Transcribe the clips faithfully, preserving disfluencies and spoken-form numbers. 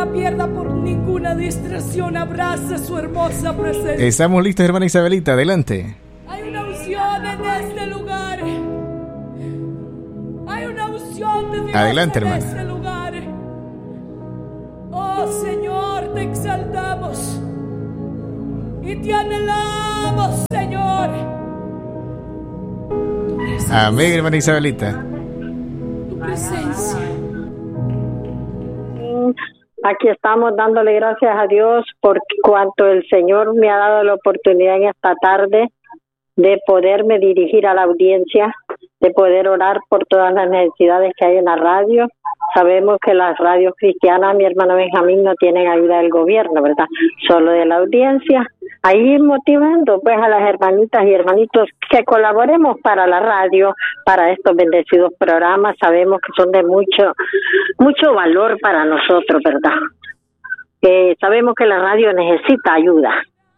la pierda por ninguna distracción. Abrace su hermosa presencia. Estamos listos, hermana Isabelita, adelante. Hay una unción en este lugar. Hay una unción de Dios adelante, en hermana. este lugar. Oh Señor, te exaltamos y te anhelamos, Señor. Amén, hermana Isabelita. Tu presencia. Aquí estamos dándole gracias a Dios por cuanto el Señor me ha dado la oportunidad en esta tarde de poderme dirigir a la audiencia, de poder orar por todas las necesidades que hay en la radio. Sabemos que las radios cristianas, mi hermano Benjamín, no tienen ayuda del gobierno, ¿verdad? Solo de la audiencia. Ahí motivando pues a las hermanitas y hermanitos que colaboremos para la radio, para estos bendecidos programas. Sabemos que son de mucho, mucho valor para nosotros, ¿verdad? Eh, sabemos que la radio necesita ayuda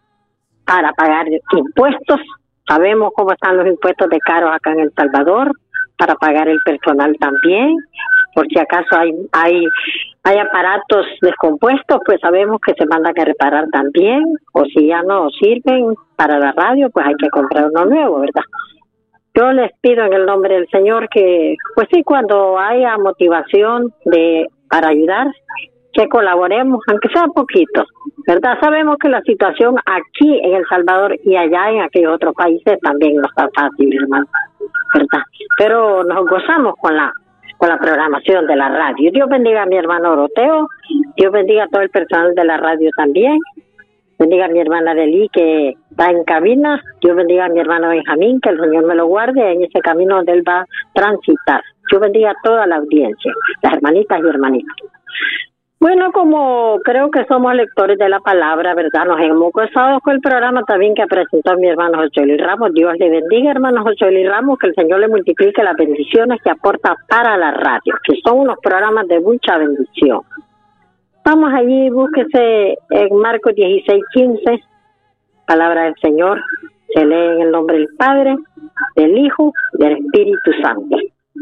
para pagar impuestos. Sabemos cómo están los impuestos de caros acá en El Salvador, para pagar el personal también. Por si acaso hay hay hay aparatos descompuestos, pues sabemos que se mandan a reparar también, o si ya no sirven para la radio, pues hay que comprar uno nuevo, ¿verdad? Yo les pido en el nombre del Señor que, pues sí, cuando haya motivación de para ayudar, que colaboremos, aunque sea poquito, ¿verdad? Sabemos que la situación aquí en El Salvador y allá en aquellos otros países también no está fácil, hermano, ¿verdad? Pero nos gozamos con la con la programación de la radio. Dios bendiga a mi hermano Oroteo, Dios bendiga a todo el personal de la radio también, bendiga a mi hermana Deli que está en cabina, Dios bendiga a mi hermano Benjamín, que el Señor me lo guarde en ese camino donde él va a transitar. Dios bendiga a toda la audiencia, las hermanitas y hermanitos. Bueno, como creo que somos lectores de la palabra, ¿verdad? Nos hemos gozado con el programa también que presentó mi hermano José Luis Ramos. Dios le bendiga, hermano José Luis Ramos, que el Señor le multiplique las bendiciones que aporta para la radio, que son unos programas de mucha bendición. Vamos allí, búsquese en Marcos dieciséis quince, palabra del Señor, se lee en el nombre del Padre, del Hijo, del Espíritu Santo.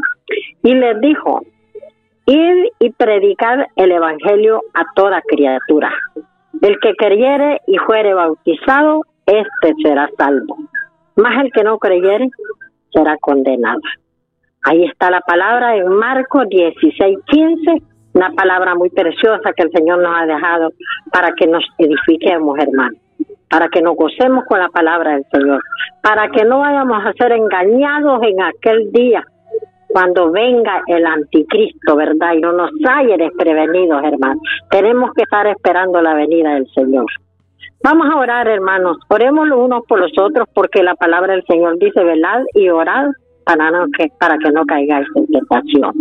Y les dijo: id y predicad el evangelio a toda criatura. El que creyere y fuere bautizado, éste será salvo. Mas el que no creyere, será condenado. Ahí está la palabra en Marcos dieciséis quince, una palabra muy preciosa que el Señor nos ha dejado para que nos edifiquemos, hermanos, para que nos gocemos con la palabra del Señor, para que no vayamos a ser engañados en aquel día, cuando venga el anticristo, ¿verdad? Y no nos haya desprevenidos, hermanos. Tenemos que estar esperando la venida del Señor. Vamos a orar, hermanos. Oremos los unos por los otros, porque la palabra del Señor dice: velad y orad para, no que, para que no caigáis en tentación.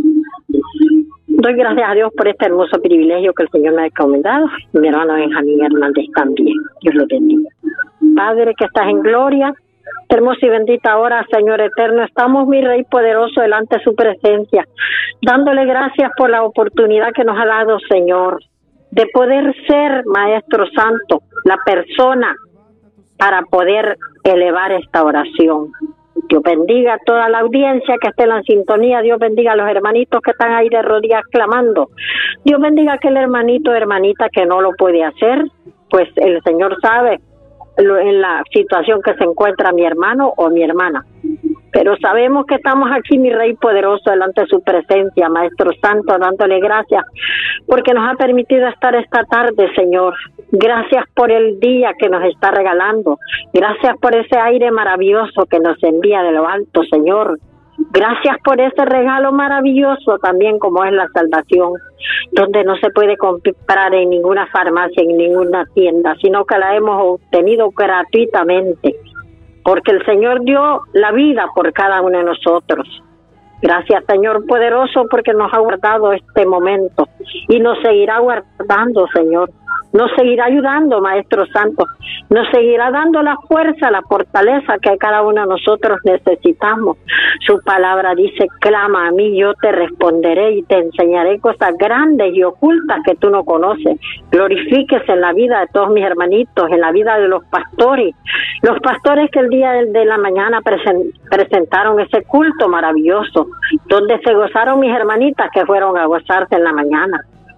Doy gracias a Dios por este hermoso privilegio que el Señor me ha encomendado. Y mi hermano Benjamín Hernández también. Dios lo bendiga. Padre que estás en gloria, hermosa y bendita hora, Señor eterno, estamos, mi Rey poderoso, delante de su presencia, dándole gracias por la oportunidad que nos ha dado, Señor, de poder ser, Maestro Santo, la persona para poder elevar esta oración. Dios bendiga a toda la audiencia que esté en la sintonía. Dios bendiga a los hermanitos que están ahí de rodillas clamando. Dios bendiga a aquel hermanito o hermanita que no lo puede hacer, pues el Señor sabe en la situación que se encuentra mi hermano o mi hermana. Pero sabemos que estamos aquí, mi Rey poderoso, delante de su presencia, Maestro Santo, dándole gracias porque nos ha permitido estar esta tarde, Señor. Gracias por el día que nos está regalando. Gracias por ese aire maravilloso que nos envía de lo alto, Señor. Gracias por ese regalo maravilloso también como es la salvación, donde no se puede comprar en ninguna farmacia, en ninguna tienda, sino que la hemos obtenido gratuitamente, porque el Señor dio la vida por cada uno de nosotros. Gracias, Señor poderoso, porque nos ha guardado este momento y nos seguirá guardando, Señor. Nos seguirá ayudando, Maestro Santo. Nos seguirá dando la fuerza, la fortaleza que cada uno de nosotros necesitamos. Su palabra dice: clama a mí, yo te responderé y te enseñaré cosas grandes y ocultas que tú no conoces. Glorifíquese en la vida de todos mis hermanitos, en la vida de los pastores. Los pastores que el día de la mañana present, presentaron ese culto maravilloso, donde se gozaron mis hermanitas que fueron a gozarse en la mañana.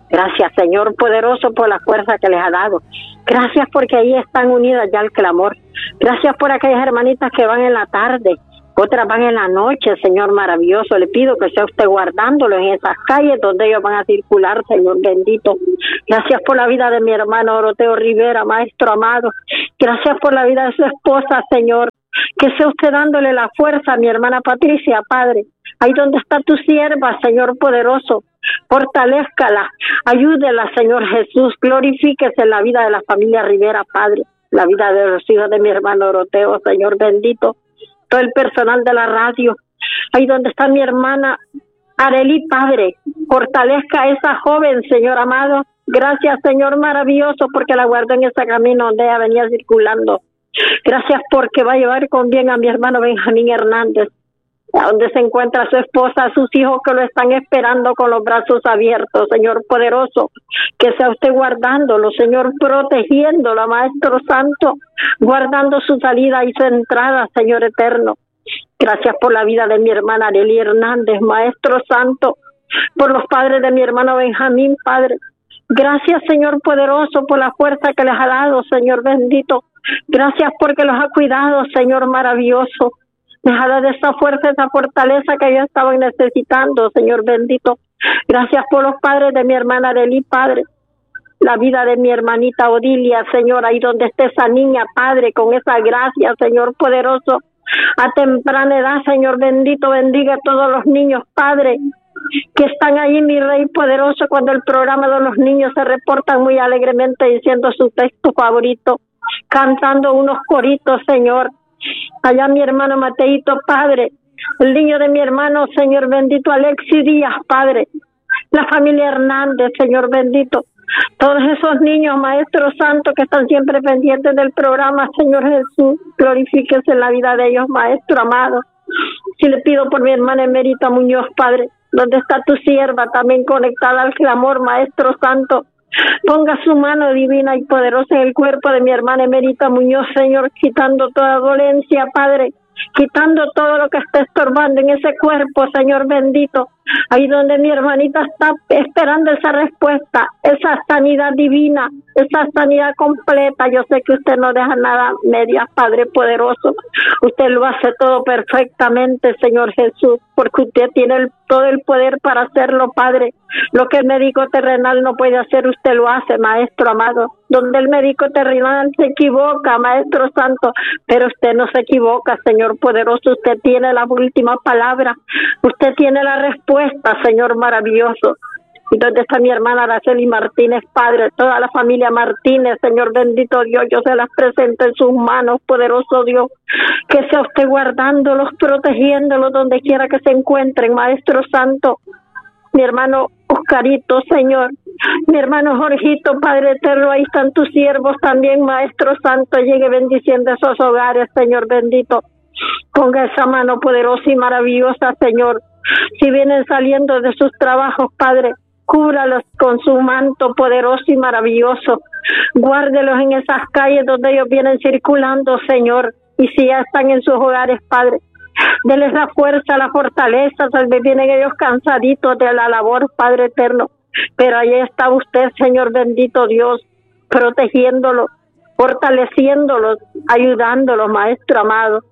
Gracias, Señor poderoso, por la fuerza que les ha dado. Gracias porque ahí están unidas ya al clamor. Gracias por aquellas hermanitas que van en la tarde, otras van en la noche, Señor maravilloso. Le pido que sea usted guardándolos en esas calles donde ellos van a circular, Señor bendito. Gracias por la vida de mi hermano Doroteo Rivera, Maestro amado. Gracias por la vida de su esposa, Señor. Que sea usted dándole la fuerza a mi hermana Patricia, Padre. Ahí donde está tu sierva, Señor poderoso. Fortalézcala, ayúdela, Señor Jesús. Glorifíquese en la vida de la familia Rivera, Padre. La vida de los hijos de mi hermano Doroteo, Señor bendito. Todo el personal de la radio. Ahí donde está mi hermana Arely, Padre. Fortalezca a esa joven, Señor amado. Gracias, Señor maravilloso, porque la guardó en ese camino donde ella venía circulando. Gracias porque va a llevar con bien a mi hermano Benjamín Hernández, a donde se encuentra su esposa, sus hijos que lo están esperando con los brazos abiertos, Señor poderoso. Que sea usted guardándolo, Señor, protegiéndolo, Maestro Santo, guardando su salida y su entrada, Señor eterno. Gracias por la vida de mi hermana Arely Hernández, Maestro Santo, por los padres de mi hermano Benjamín, Padre. Gracias, Señor poderoso, por la fuerza que les ha dado, Señor bendito. Gracias porque los ha cuidado, Señor maravilloso. Les ha dado esa fuerza, esa fortaleza que ellos estaban necesitando, Señor bendito. Gracias por los padres de mi hermana Arely, Padre. La vida de mi hermanita Odilia, Señor, ahí donde esté esa niña, Padre, con esa gracia, Señor poderoso. A temprana edad, Señor bendito, bendiga a todos los niños, Padre, que están ahí, mi Rey poderoso, cuando el programa de los niños se reportan muy alegremente diciendo su texto favorito, cantando unos coritos, Señor. Allá mi hermano Mateito, Padre, el niño de mi hermano, Señor bendito, Alexis Díaz, Padre, la familia Hernández, Señor bendito, todos esos niños, Maestro Santo, que están siempre pendientes del programa, Señor Jesús, glorifíquese en la vida de ellos, Maestro amado. Si le pido por mi hermana Emerita Muñoz, Padre, donde está tu sierva, también conectada al clamor, Maestro Santo, ponga su mano divina y poderosa en el cuerpo de mi hermana Emerita Muñoz, Señor, quitando toda dolencia, Padre, quitando todo lo que está estorbando en ese cuerpo, Señor bendito, ahí donde mi hermanita está esperando esa respuesta, esa sanidad divina, esa sanidad completa. Yo sé que usted no deja nada medias, Padre poderoso, usted lo hace todo perfectamente, Señor Jesús, porque usted tiene el, todo el poder para hacerlo, Padre. Lo que el médico terrenal no puede hacer, usted lo hace, Maestro amado. Donde el médico terrenal se equivoca, Maestro Santo, pero usted no se equivoca, Señor poderoso. Usted tiene la última palabra, usted tiene la respuesta, Señor maravilloso. Y donde está mi hermana Araceli Martínez, Padre, toda la familia Martínez, Señor bendito Dios, yo se las presento en sus manos, poderoso Dios. Que sea usted guardándolos, protegiéndolos donde quiera que se encuentren, Maestro Santo. Mi hermano Oscarito, Señor, mi hermano Jorgito, Padre eterno, ahí están tus siervos también, Maestro Santo, llegue bendiciendo esos hogares, Señor bendito. Ponga esa mano poderosa y maravillosa, Señor. Si vienen saliendo de sus trabajos, Padre, cúbralos con su manto poderoso y maravilloso. Guárdelos en esas calles donde ellos vienen circulando, Señor. Y si ya están en sus hogares, Padre, denles la fuerza, la fortaleza, tal vez vienen ellos cansaditos de la labor, Padre eterno. Pero ahí está usted, Señor bendito Dios, protegiéndolos, fortaleciéndolos, ayudándolos, Maestro amado.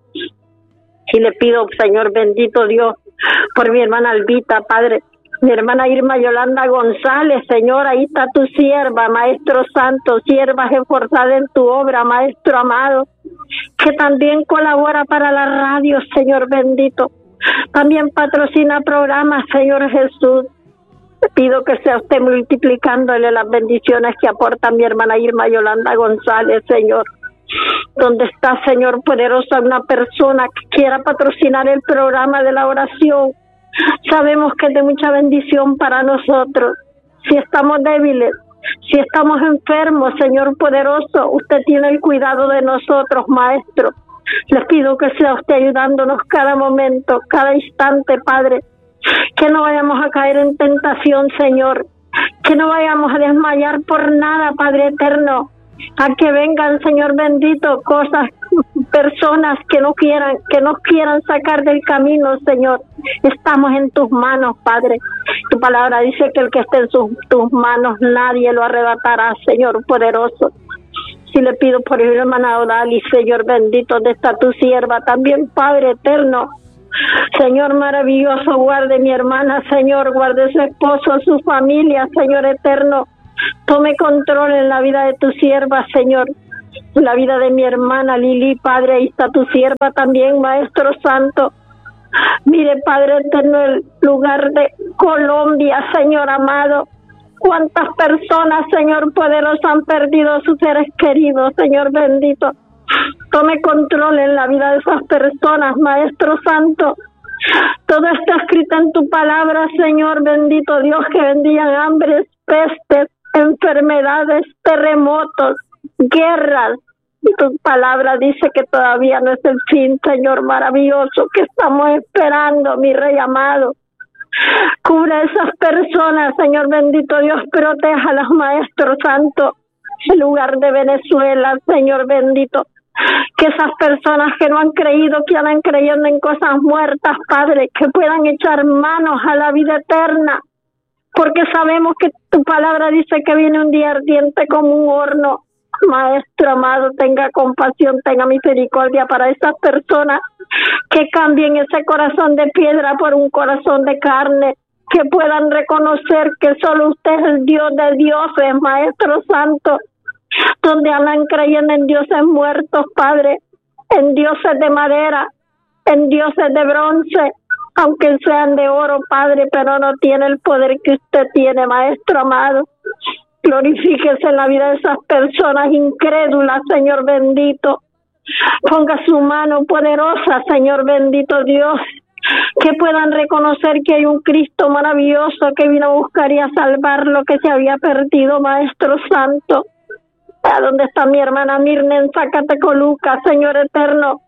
Y le pido, Señor bendito Dios, por mi hermana Albita, Padre, mi hermana Irma Yolanda González, Señor, ahí está tu sierva, Maestro Santo, sierva esforzada en tu obra, Maestro amado, que también colabora para la radio, Señor bendito, también patrocina programas, Señor Jesús. Le pido que sea usted multiplicándole las bendiciones que aporta mi hermana Irma Yolanda González, Señor. Donde está, Señor poderosa, una persona que quiera patrocinar el programa de la oración, sabemos que es de mucha bendición para nosotros. Si estamos débiles, si estamos enfermos, Señor poderoso, usted tiene el cuidado de nosotros, Maestro. Les pido que sea usted ayudándonos cada momento, cada instante, Padre. Que no vayamos a caer en tentación, Señor. Que no vayamos a desmayar por nada, Padre eterno. A que vengan, Señor bendito, cosas personas que no quieran, que nos quieran sacar del camino, Señor. Estamos en tus manos, Padre. Tu palabra dice que el que esté en sus, tus manos, nadie lo arrebatará, Señor poderoso. Si le pido por mi hermana Odali, Señor bendito, donde está tu sierva, también Padre eterno. Señor maravilloso, guarde mi hermana, Señor, guarde su esposo, su familia, Señor eterno. Tome control en la vida de tu sierva, Señor. La vida de mi hermana Lili, Padre, ahí está tu sierva también, Maestro Santo. Mire, Padre eterno, el lugar de Colombia, Señor amado. Cuántas personas, Señor poderoso, han perdido a sus seres queridos, Señor bendito. Tome control en la vida de esas personas, Maestro Santo. Todo está escrito en tu palabra, Señor bendito Dios, que vendían hambres, pestes, enfermedades, terremotos, guerras. Y tu palabra dice que todavía no es el fin, Señor maravilloso, que estamos esperando, mi Rey amado. Cubre a esas personas, Señor bendito Dios, protéjalas, Maestro Santo. El lugar de Venezuela, Señor bendito. Que esas personas que no han creído, que andan creyendo en cosas muertas, Padre, que puedan echar manos a la vida eterna. Porque sabemos que tu palabra dice que viene un día ardiente como un horno. Maestro amado, tenga compasión, tenga misericordia para esas personas, que cambien ese corazón de piedra por un corazón de carne, que puedan reconocer que solo usted es el Dios de dioses, Maestro Santo, donde andan creyendo en dioses muertos, Padre, en dioses de madera, en dioses de bronce, aunque sean de oro, Padre, pero no tiene el poder que usted tiene, Maestro amado. Glorifíquese en la vida de esas personas incrédulas, Señor bendito. Ponga su mano poderosa, Señor bendito Dios, que puedan reconocer que hay un Cristo maravilloso que vino a buscar y a salvar lo que se había perdido, Maestro Santo. ¿A dónde está mi hermana Mirna en Zacatecoluca, Señor eterno?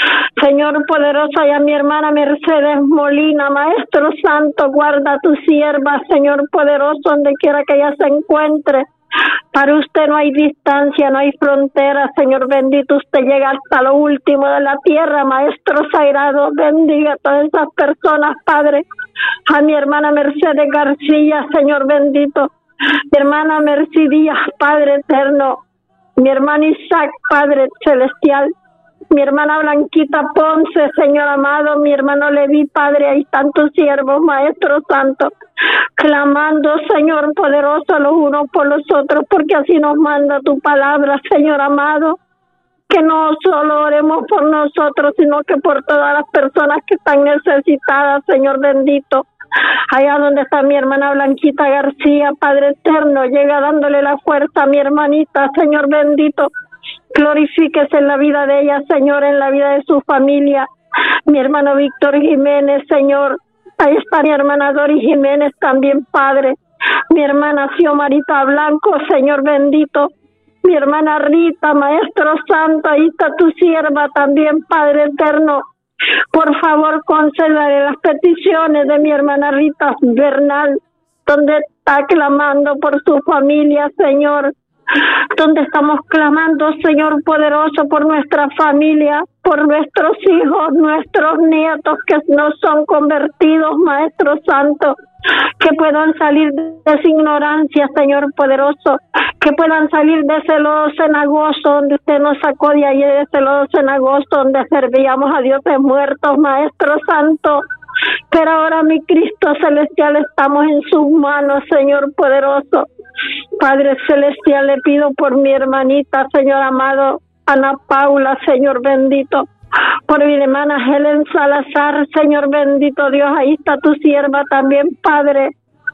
Señor poderoso, y a mi hermana Mercedes Molina, Maestro Santo, guarda a tu sierva, Señor poderoso, donde quiera que ella se encuentre. Para usted no hay distancia, no hay frontera, Señor bendito, usted llega hasta lo último de la tierra, Maestro sagrado, bendiga a todas esas personas, Padre. A mi hermana Mercedes García, Señor bendito, mi hermana Mercy Díaz, Padre eterno, mi hermano Isaac, Padre celestial, mi hermana Blanquita Ponce, Señor amado, mi hermano Levi, Padre, ahí están tus siervos, Maestro Santo, clamando, Señor poderoso, los unos por los otros, porque así nos manda tu palabra, Señor amado, que no solo oremos por nosotros, sino que por todas las personas que están necesitadas, Señor bendito. Allá donde está mi hermana Blanquita García, Padre eterno, llega dándole la fuerza a mi hermanita, Señor bendito. Glorifíquese en la vida de ella, Señor, en la vida de su familia. Mi hermano Víctor Jiménez, Señor. Ahí está mi hermana Dori Jiménez también, Padre. Mi hermana Xiomarita Blanco, Señor bendito. Mi hermana Rita, Maestro Santo, ahí está tu sierva también, Padre eterno. Por favor, concédale las peticiones de mi hermana Rita Bernal, donde está clamando por su familia, Señor. Donde estamos clamando, Señor poderoso, por nuestra familia, por nuestros hijos, nuestros nietos que no son convertidos, Maestro Santo, que puedan salir de esa ignorancia, Señor poderoso, que puedan salir de ese lodo cenagoso donde usted nos sacó de ahí, de ese lodo cenagoso donde servíamos a dioses muertos, Maestro Santo. Pero ahora, mi Cristo celestial, estamos en sus manos, Señor poderoso. Padre celestial, le pido por mi hermanita, Señor amado, Ana Paula, Señor bendito, por mi hermana Helen Salazar, Señor bendito Dios, ahí está tu sierva también, Padre.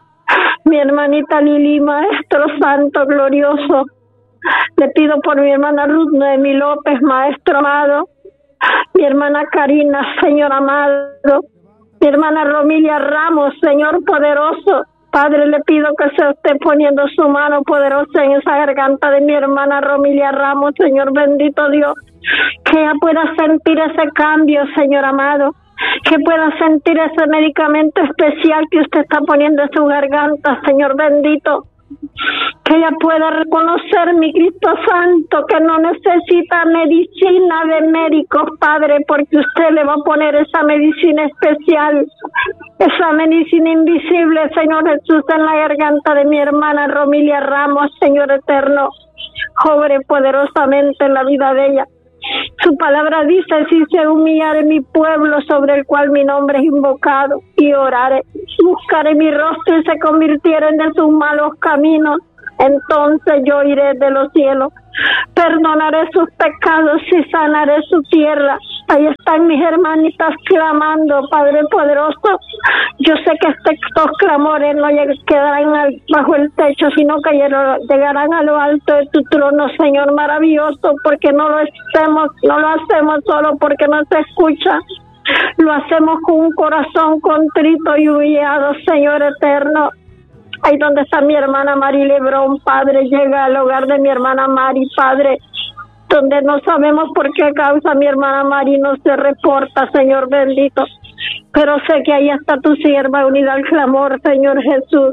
Mi hermanita Lili, Maestro Santo, glorioso. Le pido por mi hermana Ruth Noemi López, Maestro amado. Mi hermana Karina, Señor amado. Mi hermana Romilia Ramos, Señor poderoso. Padre, le pido que se esté poniendo su mano poderosa en esa garganta de mi hermana Romilia Ramos, Señor bendito Dios, que ella pueda sentir ese cambio, Señor amado, que pueda sentir ese medicamento especial que usted está poniendo en su garganta, Señor bendito, Que ella pueda reconocer, mi Cristo Santo, que no necesita medicina de médicos, Padre, porque usted le va a poner esa medicina especial, esa medicina invisible, Señor Jesús, en la garganta de mi hermana Romilia Ramos, Señor eterno. Obre poderosamente en la vida de ella. Su palabra dice: si se humillare mi pueblo sobre el cual mi nombre es invocado, y orare, buscaré mi rostro y se convirtieren de sus malos caminos, entonces yo iré de los cielos, perdonaré sus pecados y sanaré su tierra. Ahí están mis hermanitas clamando, Padre poderoso. Yo sé que estos clamores no quedarán bajo el techo, sino que llegarán a lo alto de tu trono, Señor maravilloso, porque no lo hacemos, no lo hacemos solo porque no se escucha. Lo hacemos con un corazón contrito y humillado, Señor eterno. Ahí donde está mi hermana Mari Lebrón, Padre, llega al hogar de mi hermana Mari, Padre, donde no sabemos por qué causa mi hermana Mari no se reporta, Señor bendito, pero sé que ahí está tu sierva unida al clamor, Señor Jesús.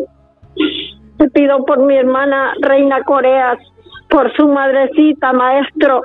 Te pido por mi hermana Reina Coreas, por su madrecita, Maestro.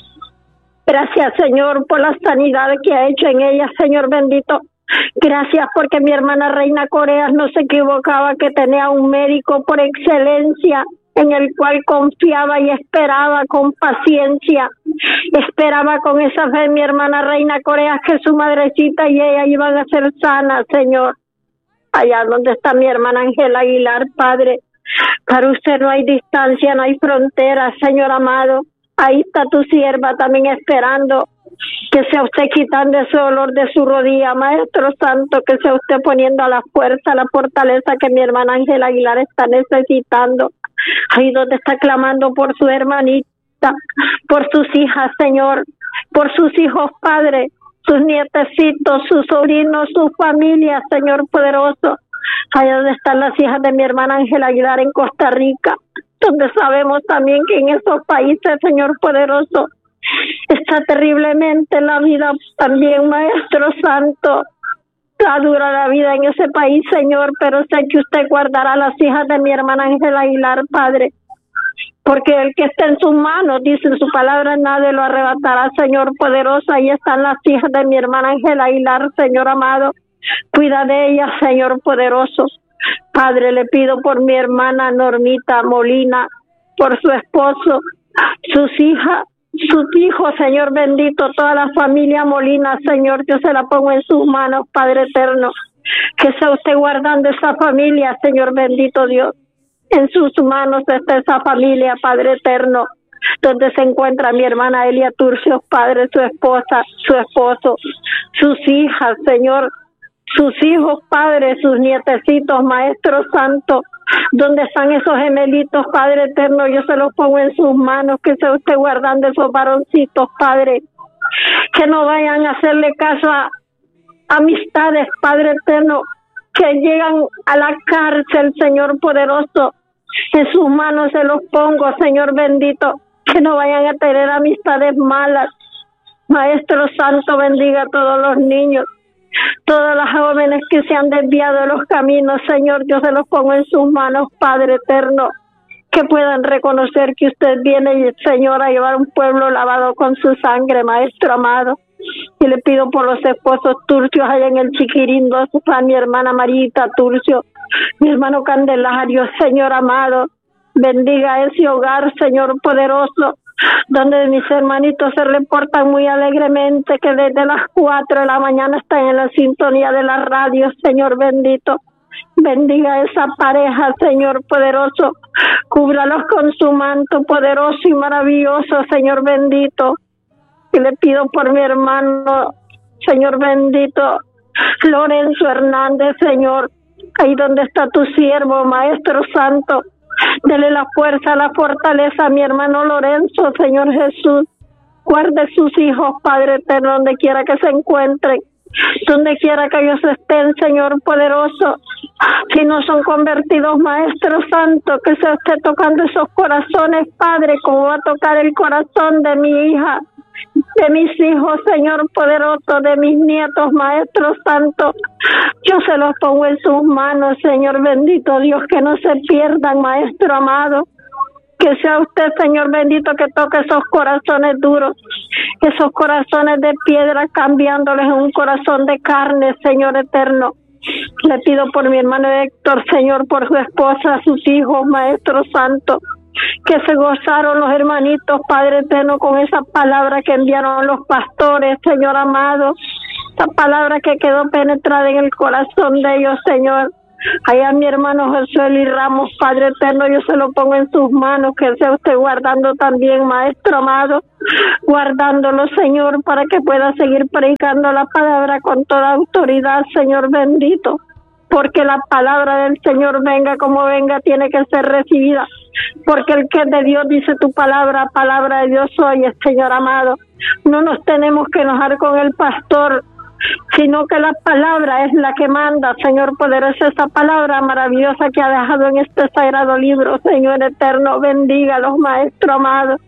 Gracias, Señor, por la sanidad que ha hecho en ella, Señor bendito. Gracias porque mi hermana Reina Coreas no se equivocaba, que tenía un médico por excelencia en el cual confiaba y esperaba con paciencia. Esperaba con esa fe mi hermana Reina Coreas que su madrecita y ella iban a ser sanas, Señor. Allá donde está mi hermana Ángela Aguilar, Padre, para usted no hay distancia, no hay fronteras, Señor amado. Ahí está tu sierva también esperando que sea usted quitando ese dolor de su rodilla, Maestro Santo, que sea usted poniendo a la fuerza, la fortaleza que mi hermana Ángela Aguilar está necesitando. Ahí donde está clamando por su hermanita, por sus hijas, Señor, por sus hijos, Padre, sus nietecitos, sus sobrinos, su familia, Señor poderoso. Ahí donde están las hijas de mi hermana Ángela Aguilar en Costa Rica, donde sabemos también que en esos países, Señor poderoso, está terriblemente la vida también, Maestro Santo. Está dura la vida en ese país, Señor, pero sé que usted guardará a las hijas de mi hermana Ángela Aguilar, Padre, porque el que está en sus manos, dice en su palabra, nadie lo arrebatará, Señor poderoso. Ahí están las hijas de mi hermana Ángela Aguilar, Señor amado. Cuida de ellas, Señor poderoso. Padre, le pido por mi hermana Normita Molina, por su esposo, sus hijas, sus hijos, Señor bendito, toda la familia Molina, Señor, yo se la pongo en sus manos, Padre eterno. Que sea usted guardando esa familia, Señor bendito Dios. En sus manos está esa familia, Padre eterno, donde se encuentra mi hermana Elia Turcios, Padre, su esposa, su esposo, sus hijas, Señor, sus hijos, Padre, sus nietecitos, Maestro Santo, donde están esos gemelitos, Padre eterno, yo se los pongo en sus manos, que sea usted guardando esos varoncitos, Padre, que no vayan a hacerle caso a amistades, Padre eterno, que llegan a la cárcel, Señor poderoso. En sus manos se los pongo, Señor bendito, que no vayan a tener amistades malas. Maestro Santo, bendiga a todos los niños, todas las jóvenes que se han desviado de los caminos, Señor, yo se los pongo en sus manos, Padre eterno, que puedan reconocer que usted viene, Señor, a llevar un pueblo lavado con su sangre, Maestro amado. Y le pido por los esposos Turcios allá en el Chiquirindo, a mi hermana Marita Turcio, mi hermano Candelario, Señor amado, bendiga ese hogar, Señor poderoso, donde mis hermanitos se reportan muy alegremente que desde las cuatro de la mañana están en la sintonía de la radio, Señor bendito. Bendiga esa pareja, Señor poderoso, cúbralos con su manto poderoso y maravilloso, Señor bendito. Y le pido por mi hermano, Señor bendito, Lorenzo Hernández, Señor, ahí donde está tu siervo, Maestro Santo, dele la fuerza, la fortaleza a mi hermano Lorenzo, Señor Jesús. Guarde sus hijos, Padre eterno, donde quiera que se encuentren, donde quiera que ellos estén, Señor poderoso. Si no son convertidos, Maestro Santo, que se esté tocando esos corazones, Padre, como va a tocar el corazón de mi hija de mis hijos, Señor poderoso, de mis nietos, Maestro Santo. Yo se los pongo en sus manos, Señor bendito Dios, que no se pierdan, Maestro amado. Que sea usted, Señor bendito, que toque esos corazones duros, esos corazones de piedra, cambiándoles en un corazón de carne, Señor eterno. Le pido por mi hermano Héctor, Señor, por su esposa, sus hijos, Maestro Santo, que se gozaron los hermanitos, Padre eterno, con esa palabra que enviaron los pastores, Señor amado, esa palabra que quedó penetrada en el corazón de ellos, Señor. Allá mi hermano Josué Luis Ramos, Padre eterno, yo se lo pongo en sus manos, que sea usted guardando también, Maestro amado, guardándolo, Señor, para que pueda seguir predicando la palabra con toda autoridad, Señor bendito, porque la palabra del Señor, venga como venga, tiene que ser recibida, porque el que es de Dios, dice tu palabra, palabra de Dios soy, Señor amado. No nos tenemos que enojar con el pastor, sino que la palabra es la que manda, Señor poderoso, esa palabra maravillosa que ha dejado en este sagrado libro, Señor eterno, bendígalos, Maestro amado.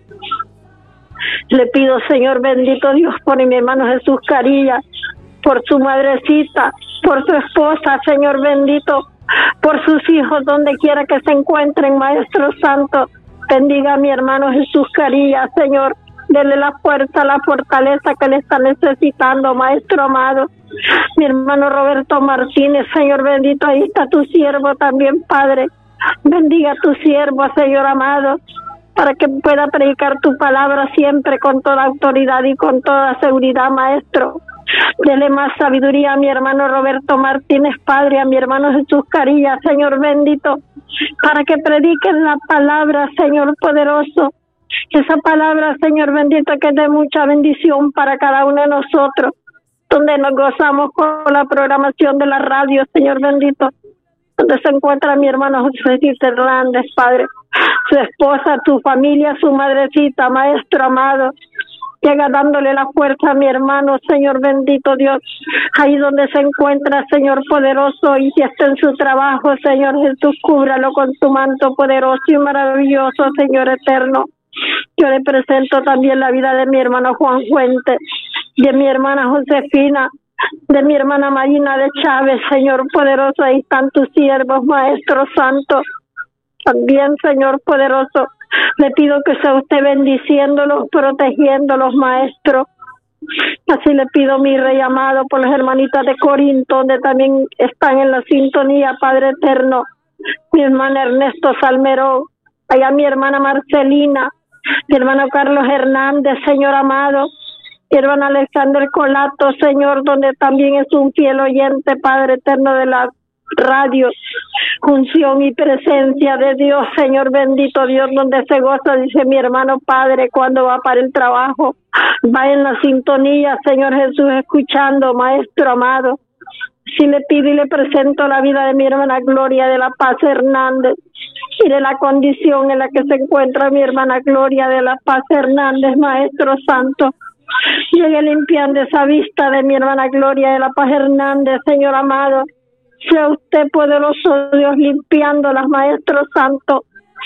Le pido, Señor bendito Dios, por mi hermano Jesús Carilla, por su madrecita, por su esposa, Señor bendito, por sus hijos, donde quiera que se encuentren, Maestro Santo. Bendiga a mi hermano Jesús Carilla, Señor. Dele la fuerza, la fortaleza que le está necesitando, Maestro amado. Mi hermano Roberto Martínez, Señor bendito, ahí está tu siervo también, Padre. Bendiga a tu siervo, Señor amado, para que pueda predicar tu palabra siempre con toda autoridad y con toda seguridad, Maestro. Dele más sabiduría a mi hermano Roberto Martínez, Padre, a mi hermano Jesús Carilla, Señor bendito, para que prediquen la palabra, Señor poderoso. Esa palabra, Señor bendito, que es de mucha bendición para cada uno de nosotros, donde nos gozamos con la programación de la radio, Señor bendito, donde se encuentra mi hermano José Hernández, Padre, su esposa, su familia, su madrecita, Maestro amado. Llega dándole la fuerza a mi hermano, Señor bendito Dios, ahí donde se encuentra, Señor poderoso, y si está en su trabajo, Señor Jesús, cúbralo con tu manto poderoso y maravilloso, Señor eterno. Yo le presento también la vida de mi hermano Juan Fuentes, de mi hermana Josefina, de mi hermana Marina de Chávez, Señor poderoso, ahí están tus siervos, Maestro Santo. También, Señor poderoso, le pido que sea usted bendiciéndolos, protegiéndolos, Maestro. Así le pido, mi Rey amado, por las hermanitas de Corinto, donde también están en la sintonía, Padre eterno. Mi hermana Ernesto Salmerón, allá mi hermana Marcelina, mi hermano Carlos Hernández, Señor amado, mi hermano Alexander Colato, Señor, donde también es un fiel oyente, Padre eterno, de la radio, unción y presencia de Dios, Señor bendito Dios, donde se goza, dice mi hermano Padre, cuando va para el trabajo, va en la sintonía, Señor Jesús, escuchando, Maestro amado. Si le pido y le presento la vida de mi hermana Gloria de la Paz Hernández y de la condición en la que se encuentra mi hermana Gloria de la Paz Hernández, Maestro Santo. Llegue limpiando esa vista de mi hermana Gloria de la Paz Hernández, Señor amado. Sea usted poderoso Dios limpiándolas, Maestro Santo.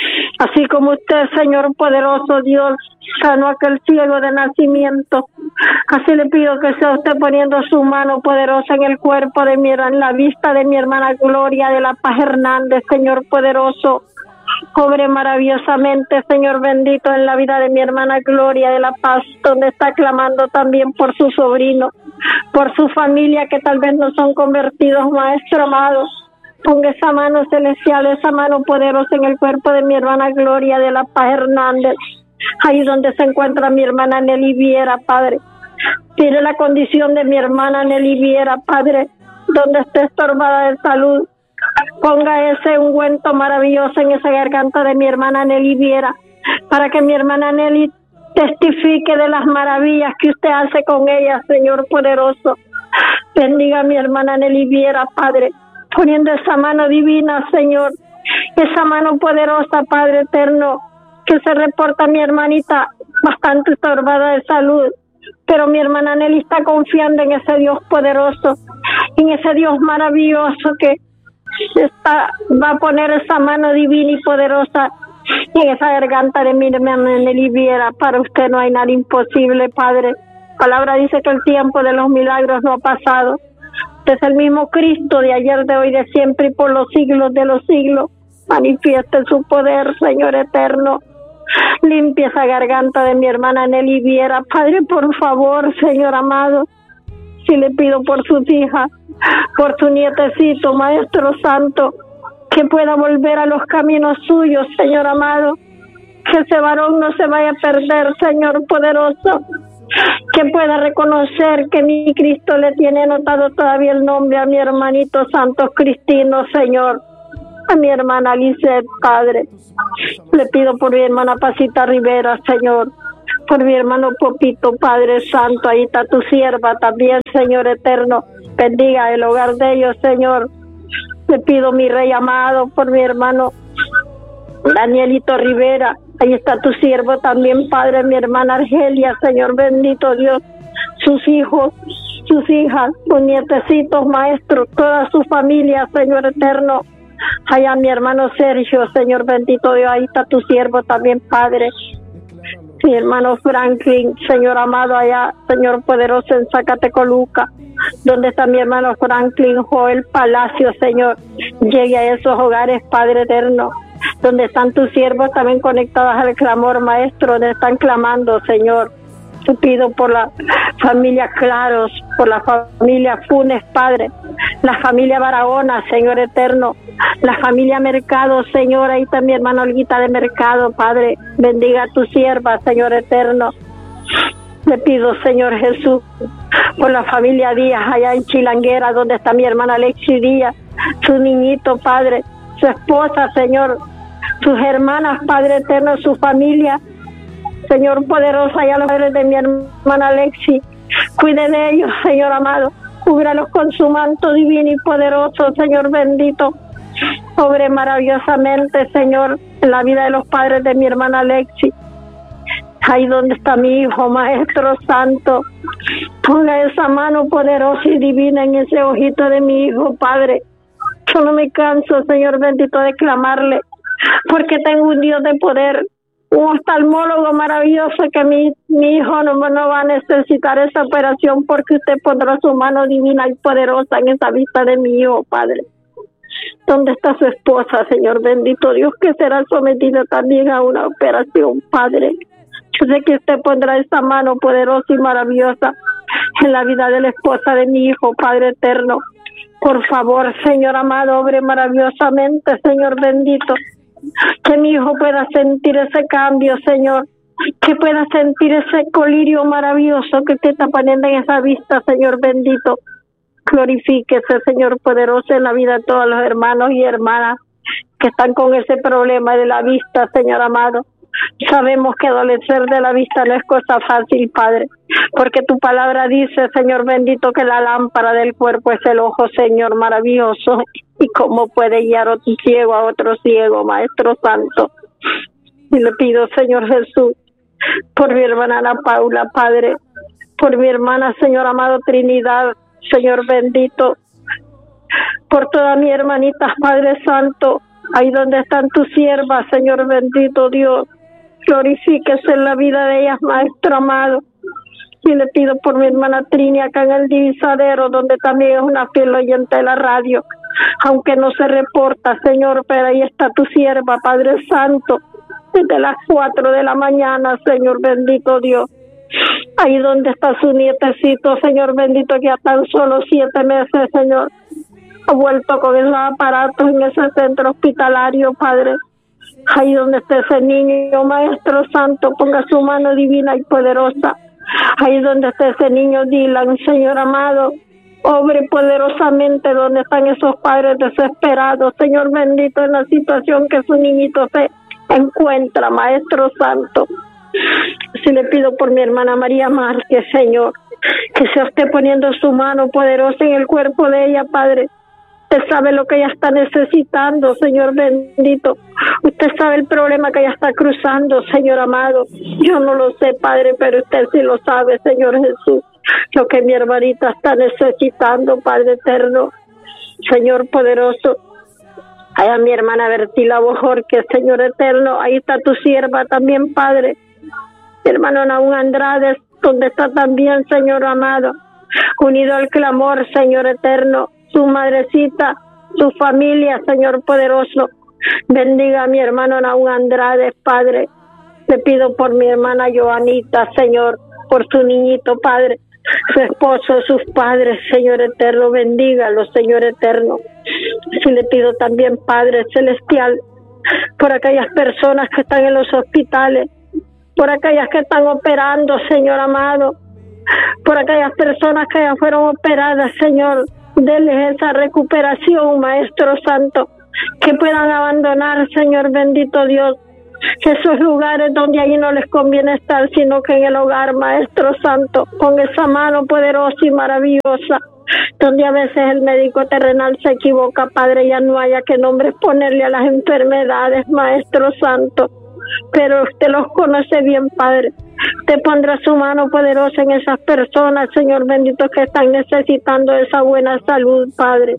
Así como usted, Señor poderoso Dios, sanó a aquel ciego de nacimiento. Así le pido que sea usted poniendo su mano poderosa en el cuerpo de mi hermana, en la vista de mi hermana Gloria de la Paz Hernández, Señor poderoso. Obre maravillosamente, Señor bendito, en la vida de mi hermana Gloria de la Paz, donde está clamando también por su sobrino, por su familia que tal vez no son convertidos, Maestro amado. Ponga esa mano celestial, esa mano poderosa en el cuerpo de mi hermana Gloria de la Paz Hernández, ahí donde se encuentra mi hermana Nelly Viera, Padre. Mire la condición de mi hermana Nelly Viera, Padre, donde esté estorbada de salud. Ponga ese ungüento maravilloso en esa garganta de mi hermana Nelly Viera, para que mi hermana Nelly testifique de las maravillas que usted hace con ella, Señor poderoso. Bendiga a mi hermana Nelly Viera, Padre, poniendo esa mano divina, Señor, esa mano poderosa, Padre eterno, que se reporta a mi hermanita bastante estorbada de salud, pero mi hermana Nelly está confiando en ese Dios poderoso, en ese Dios maravilloso que está, va a poner esa mano divina y poderosa en esa garganta de mi hermana Nelly Viera. Para usted no hay nada imposible, Padre. La palabra dice que el tiempo de los milagros no ha pasado. Usted es el mismo Cristo de ayer, de hoy, de siempre y por los siglos de los siglos. Manifieste su poder, Señor eterno. Limpia esa garganta de mi hermana Nelly Viera. Padre, por favor, Señor amado, si le pido por sus hijas, por su nietecito, Maestro Santo, que pueda volver a los caminos suyos, Señor amado, que ese varón no se vaya a perder, Señor poderoso, que pueda reconocer que mi Cristo le tiene anotado todavía el nombre a mi hermanito Santos Cristino, Señor, a mi hermana Lisette, Padre. Le pido por mi hermana Pasita Rivera, Señor, por mi hermano Popito, Padre Santo, ahí está tu sierva también, Señor eterno, bendiga el hogar de ellos, Señor. Le pido, mi Rey amado, por mi hermano Danielito Rivera, ahí está tu siervo también, Padre, mi hermana Argelia, Señor bendito Dios, sus hijos, sus hijas, sus nietecitos, Maestro, toda su familia, Señor eterno. Allá mi hermano Sergio, Señor bendito Dios, ahí está tu siervo también, Padre. Mi hermano Franklin, Señor amado, allá, Señor poderoso, en Zacatecoluca, donde está mi hermano Franklin Joel Palacio, Señor. Llegue a esos hogares, Padre eterno, donde están tus siervos también conectados al clamor, Maestro, donde están clamando, Señor. Te pido por la familia Claros, por la familia Funes, Padre, la familia Barahona, Señor eterno, la familia Mercado, Señor, ahí está mi hermana Olguita de Mercado, Padre, bendiga a tu sierva, Señor eterno. Le pido, Señor Jesús, por la familia Díaz, allá en Chilanguera, donde está mi hermana Alexi Díaz, su niñito, Padre, su esposa, Señor, sus hermanas, Padre eterno, su familia, Señor poderoso, allá los padres de mi hermana Alexi, cuide de ellos, Señor amado, cúbralos con su manto divino y poderoso, Señor bendito. Obre maravillosamente, Señor, en la vida de los padres de mi hermana Alexi. Ahí donde está mi hijo, Maestro Santo, ponga esa mano poderosa y divina en ese ojito de mi hijo, Padre. Yo no me canso, Señor bendito, de clamarle, porque tengo un Dios de poder, un oftalmólogo maravilloso, que mi, mi hijo no, no va a necesitar esa operación, porque usted pondrá su mano divina y poderosa en esa vista de mi hijo, Padre. ¿Dónde está su esposa, Señor bendito Dios, que será sometida también a una operación, Padre? Yo sé que usted pondrá esa mano poderosa y maravillosa en la vida de la esposa de mi hijo, Padre eterno. Por favor, Señor amado, obre maravillosamente, Señor bendito, que mi hijo pueda sentir ese cambio, Señor, que pueda sentir ese colirio maravilloso que te está poniendo en esa vista, Señor bendito. Glorifíquese, Señor poderoso, en la vida de todos los hermanos y hermanas que están con ese problema de la vista, Señor amado. Sabemos que adolecer de la vista no es cosa fácil, Padre, porque tu palabra dice, Señor bendito, que la lámpara del cuerpo es el ojo, Señor maravilloso. ¿Y cómo puede guiar a tu ciego a otro ciego, Maestro Santo? Y le pido, Señor Jesús, por mi hermana Ana Paula, Padre, por mi hermana, Señor amado, Trinidad, Señor bendito, por todas mis hermanitas, Padre Santo, ahí donde están tus siervas, Señor bendito Dios, glorifíquese en la vida de ellas, Maestro amado. Y le pido por mi hermana Trini acá en el Divisadero, donde también es una fiel oyente de la radio, aunque no se reporta, Señor, pero ahí está tu sierva, Padre Santo, desde las cuatro de la mañana, Señor bendito Dios. Ahí donde está su nietecito, Señor bendito, que a tan solo siete meses, Señor, ha vuelto con esos aparatos en ese centro hospitalario, Padre. Ahí donde está ese niño, Maestro Santo, ponga su mano divina y poderosa. Ahí donde está ese niño Dylan, Señor amado, obre poderosamente donde están esos padres desesperados, Señor bendito, en la situación que su niñito se encuentra, Maestro Santo. Si le pido por mi hermana María Márquez, Señor, que se esté poniendo su mano poderosa en el cuerpo de ella, Padre. Usted sabe lo que ella está necesitando, Señor bendito. Usted sabe el problema que ella está cruzando, Señor amado. Yo no lo sé, Padre, pero usted sí lo sabe, Señor Jesús. Lo que mi hermanita está necesitando, Padre eterno. Señor poderoso, Ay, a mi hermana Bertila Bojorquez, Señor eterno, ahí está tu sierva también, Padre. Mi hermano Naún Andrade, donde está también, Señor amado, unido al clamor, Señor eterno, su madrecita, su familia, Señor poderoso. Bendiga a mi hermano Naún Andrade, Padre. Te pido por mi hermana Joanita, Señor, por su niñito, Padre, su esposo, sus padres, Señor eterno, bendígalos, Señor eterno. Sí le pido también, Padre celestial, por aquellas personas que están en los hospitales, por aquellas que están operando, Señor amado, por aquellas personas que ya fueron operadas, Señor, denles esa recuperación, Maestro Santo, que puedan abandonar, Señor bendito Dios, esos lugares donde allí no les conviene estar, sino que en el hogar, Maestro Santo, con esa mano poderosa y maravillosa, donde a veces el médico terrenal se equivoca, Padre, ya no haya que nombres ponerle a las enfermedades, Maestro Santo, pero usted los conoce bien, Padre. Usted pondrá su mano poderosa en esas personas, Señor bendito, que están necesitando esa buena salud, Padre.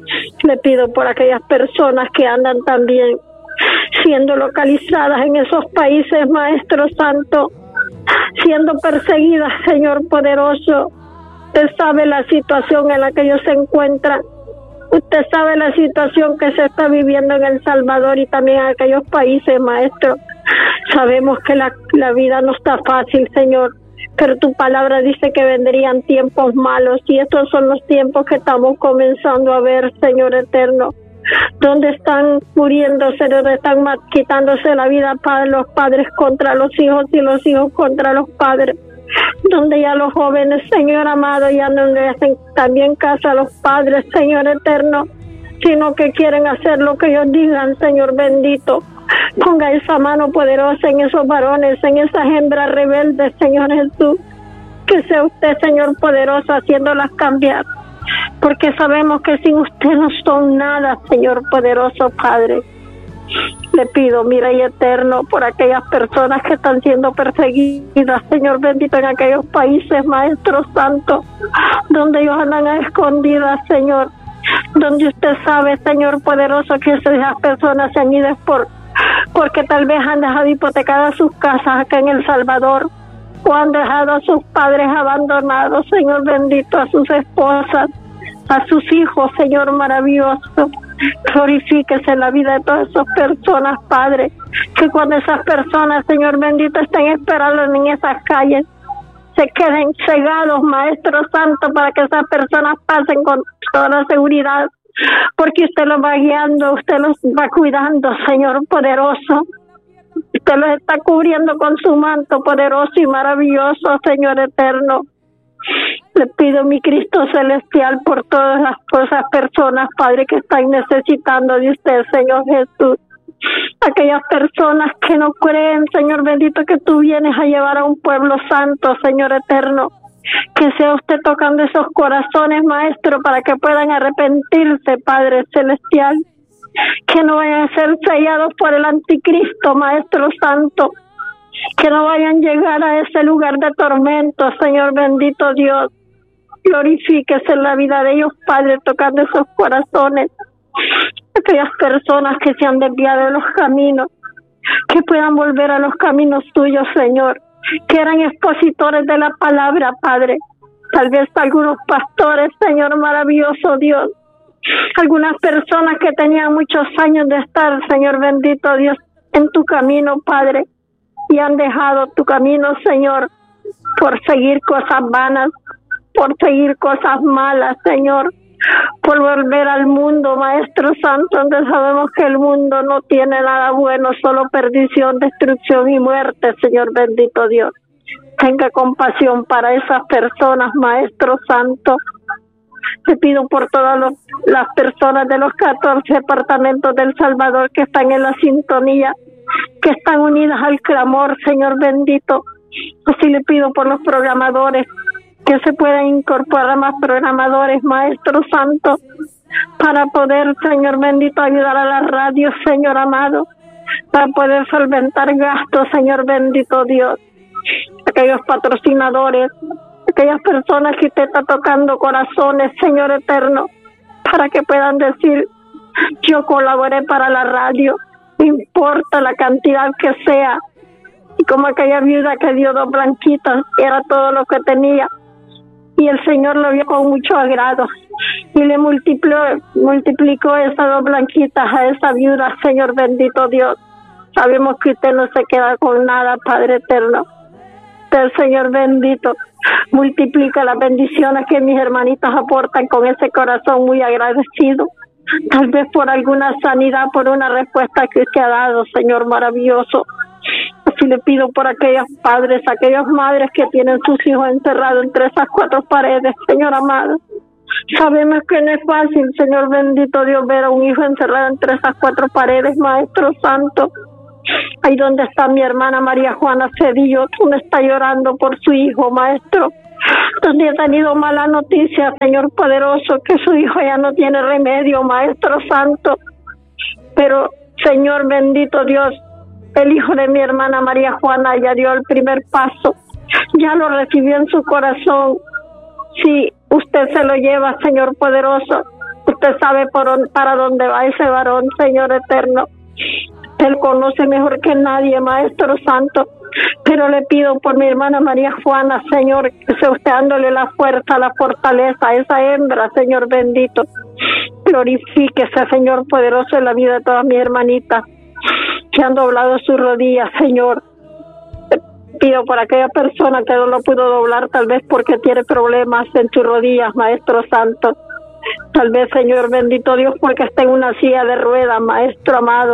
Le pido por aquellas personas que andan también siendo localizadas en esos países, Maestro Santo, siendo perseguidas, Señor poderoso. Usted sabe la situación en la que ellos se encuentran. Usted sabe la situación que se está viviendo en El Salvador y también en aquellos países, Maestro. Sabemos que la, la vida no está fácil, Señor, pero tu palabra dice que vendrían tiempos malos y estos son los tiempos que estamos comenzando a ver, Señor eterno, donde están muriéndose, donde están quitándose la vida, Padre, los padres contra los hijos y los hijos contra los padres, donde ya los jóvenes, Señor amado, ya no le hacen también caso a los padres, Señor eterno, sino que quieren hacer lo que ellos digan, Señor bendito. Ponga esa mano poderosa en esos varones, en esas hembras rebeldes, Señor Jesús. Que sea usted, Señor poderoso, haciéndolas cambiar. Porque sabemos que sin usted no son nada, Señor poderoso, Padre. Le pido, mira y eterno, por aquellas personas que están siendo perseguidas, Señor bendito, en aquellos países, Maestro Santo, donde ellos andan a escondidas, Señor. Donde usted sabe, Señor poderoso, que esas personas se han ido por porque tal vez han dejado hipotecadas sus casas acá en El Salvador, o han dejado a sus padres abandonados, Señor bendito, a sus esposas, a sus hijos, Señor maravilloso. Glorifíquese en la vida de todas esas personas, Padre, que cuando esas personas, Señor bendito, estén esperando en esas calles, se queden cegados, Maestro Santo, para que esas personas pasen con toda la seguridad, porque usted los va guiando, usted los va cuidando, Señor poderoso. Usted los está cubriendo con su manto poderoso y maravilloso, Señor eterno. Le pido, mi Cristo celestial, por todas las cosas, personas, Padre, que están necesitando de usted, Señor Jesús. Aquellas personas que no creen, Señor bendito, que tú vienes a llevar a un pueblo santo, Señor eterno. Que sea usted tocando esos corazones, Maestro, para que puedan arrepentirse, Padre celestial. Que no vayan a ser sellados por el anticristo, Maestro Santo. Que no vayan a llegar a ese lugar de tormento, Señor bendito Dios. Glorifíquese en la vida de ellos, Padre, tocando esos corazones. Aquellas personas que se han desviado de los caminos, que puedan volver a los caminos tuyos, Señor. Que eran expositores de la palabra, Padre. Tal vez algunos pastores, Señor maravilloso Dios. Algunas personas que tenían muchos años de estar, Señor bendito Dios, en tu camino, Padre. Y han dejado tu camino, Señor, por seguir cosas vanas, por seguir cosas malas, Señor. Por volver al mundo, Maestro Santo, donde sabemos que el mundo no tiene nada bueno, solo perdición, destrucción y muerte, Señor bendito Dios. Tenga compasión para esas personas, Maestro Santo. Te pido por todas los, las personas de los catorce departamentos del Salvador que están en la sintonía, que están unidas al clamor, Señor bendito. Así le pido por los programadores, que se puedan incorporar más programadores, Maestro Santo, para poder, Señor bendito, ayudar a la radio, Señor amado, para poder solventar gastos, Señor bendito Dios. Aquellos patrocinadores, aquellas personas que usted está tocando corazones, Señor eterno, para que puedan decir, Yo colaboré para la radio, no importa la cantidad que sea. Y como aquella viuda que dio dos blanquitas, era todo lo que tenía. Y el Señor lo vio con mucho agrado y le multiplicó, multiplicó esas dos blanquitas a esa viuda. Señor bendito Dios, sabemos que usted no se queda con nada, Padre eterno. El Señor bendito multiplica las bendiciones que mis hermanitas aportan con ese corazón muy agradecido. Tal vez por alguna sanidad, por una respuesta que usted ha dado, Señor maravilloso. Así le pido por aquellos padres, aquellas madres que tienen sus hijos encerrados entre esas cuatro paredes, Señor amado. Sabemos que no es fácil, Señor bendito Dios, ver a un hijo encerrado entre esas cuatro paredes, Maestro Santo. Ahí donde está mi hermana María Juana Cedillo, donde está llorando por su hijo, Maestro. Donde ha tenido mala noticia, Señor poderoso, que su hijo ya no tiene remedio, Maestro Santo. Pero, Señor bendito Dios, el hijo de mi hermana María Juana ya dio el primer paso, ya lo recibió en su corazón. Si usted se lo lleva, Señor poderoso, usted sabe por para dónde va ese varón, Señor eterno. Él conoce mejor que nadie, Maestro Santo. Pero le pido por mi hermana María Juana, Señor, que sea usted dándole la fuerza, la fortaleza a esa hembra, Señor bendito. Glorifíquese, Señor poderoso, en la vida de todas mis hermanitas que han doblado sus rodillas, Señor. Te pido por aquella persona que no lo pudo doblar, tal vez porque tiene problemas en sus rodillas, Maestro Santo. Tal vez, Señor bendito Dios, porque está en una silla de ruedas, Maestro amado.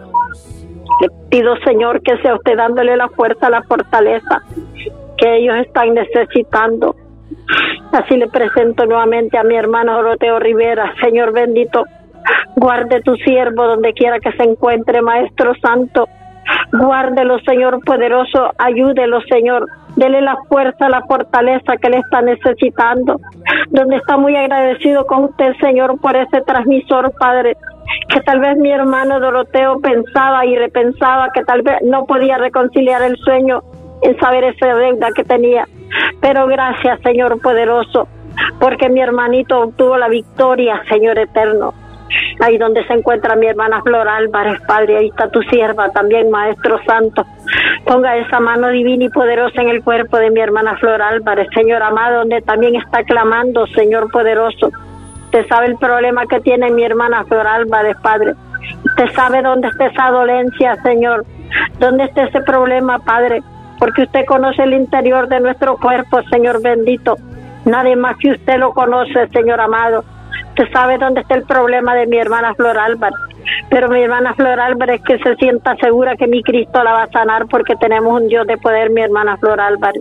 Le pido, Señor, que sea usted dándole la fuerza, la fortaleza que ellos están necesitando. Así le presento nuevamente a mi hermano Doroteo Rivera. Señor bendito, guarde tu siervo donde quiera que se encuentre, Maestro Santo. Guárdelo, Señor poderoso, ayúdelo, Señor. Dele la fuerza, la fortaleza que le está necesitando. Donde está muy agradecido con usted, Señor, por ese transmisor, Padre. Que tal vez mi hermano Doroteo pensaba y repensaba que tal vez no podía reconciliar el sueño en saber esa deuda que tenía. Pero gracias, Señor poderoso, porque mi hermanito obtuvo la victoria, Señor eterno. Ahí donde se encuentra mi hermana Flor Álvarez, Padre, ahí está tu sierva también, Maestro Santo. Ponga esa mano divina y poderosa en el cuerpo de mi hermana Flor Álvarez, Señor amado, donde también está clamando, Señor poderoso. Usted sabe el problema que tiene mi hermana Flor Álvarez, Padre. Usted sabe dónde está esa dolencia, Señor. Dónde está ese problema, Padre. Porque usted conoce el interior de nuestro cuerpo, Señor bendito. Nadie más que usted lo conoce, Señor amado. Usted sabe dónde está el problema de mi hermana Flor Álvarez. Pero mi hermana Flor Álvarez que se sienta segura que mi Cristo la va a sanar porque tenemos un Dios de poder, mi hermana Flor Álvarez.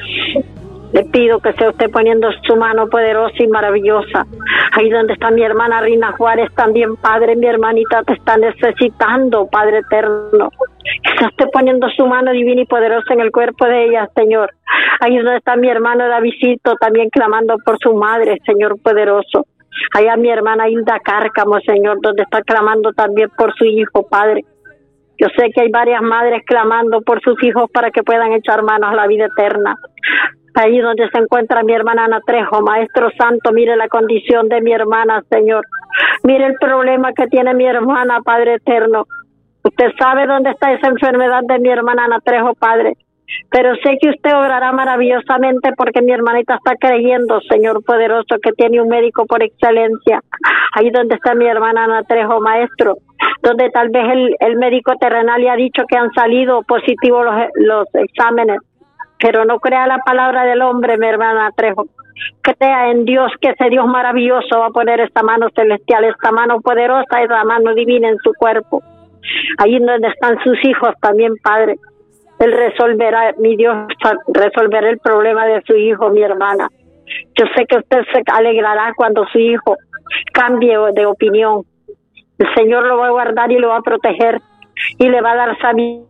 Le pido que sea usted poniendo su mano poderosa y maravillosa. Ahí donde está mi hermana Rina Juárez también, Padre, mi hermanita te está necesitando, Padre eterno. Que sea usted poniendo su mano divina y poderosa en el cuerpo de ella, Señor. Ahí donde está mi hermano Davidito también clamando por su madre, Señor poderoso. Allá mi hermana Hilda Cárcamo, Señor, donde está clamando también por su hijo, Padre. Yo sé que hay varias madres clamando por sus hijos para que puedan echar manos a la vida eterna. Ahí donde se encuentra mi hermana Ana Trejo, Maestro Santo, mire la condición de mi hermana, Señor. Mire el problema que tiene mi hermana, Padre eterno. Usted sabe dónde está esa enfermedad de mi hermana Ana Trejo, Padre. Pero sé que usted obrará maravillosamente porque mi hermanita está creyendo, Señor poderoso, que tiene un médico por excelencia. Ahí donde está mi hermana Ana Trejo, Maestro, donde tal vez el, el médico terrenal le ha dicho que han salido positivos los, los exámenes. Pero no crea la palabra del hombre, mi hermana Trejo. Crea en Dios, que ese Dios maravilloso va a poner esta mano celestial, esta mano poderosa, esta mano divina en su cuerpo. Allí donde están sus hijos también, Padre. Él resolverá, mi Dios, resolverá el problema de su hijo, mi hermana. Yo sé que usted se alegrará cuando su hijo cambie de opinión. El Señor lo va a guardar y lo va a proteger y le va a dar sabiduría.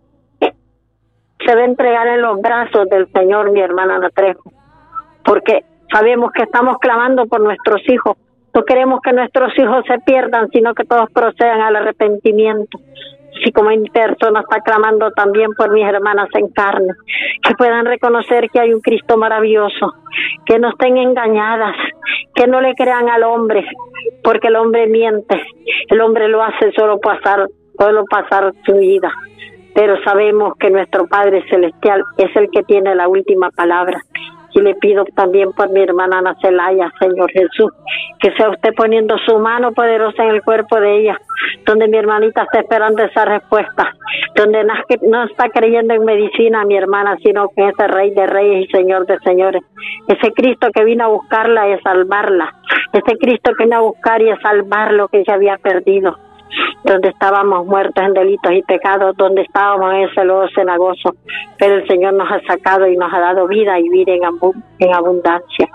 Se va a entregar en los brazos del Señor, mi hermana Ana Trejo, porque sabemos que estamos clamando por nuestros hijos. No queremos que nuestros hijos se pierdan, sino que todos procedan al arrepentimiento. así como mi persona está clamando también por mis hermanas en carne, que puedan reconocer que hay un Cristo maravilloso, que no estén engañadas, que no le crean al hombre, porque el hombre miente, el hombre lo hace solo pasar, solo pasar su vida, pero sabemos que nuestro Padre Celestial es el que tiene la última palabra. Y le pido también por mi hermana Ana Celaya, Señor Jesús, que sea usted poniendo su mano poderosa en el cuerpo de ella, donde mi hermanita está esperando esa respuesta, donde no está creyendo en medicina mi hermana, sino que ese Rey de Reyes y Señor de Señores, ese Cristo que vino a buscarla y a salvarla, ese Cristo que vino a buscar y a salvar lo que ella había perdido, donde estábamos muertos en delitos y pecados, donde estábamos en ese lodo cenagoso, pero el Señor nos ha sacado y nos ha dado vida y vida en, abu- en abundancia.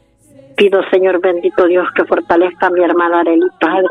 Pido, Señor bendito Dios, que fortalezca a mi hermana Arely, Padre,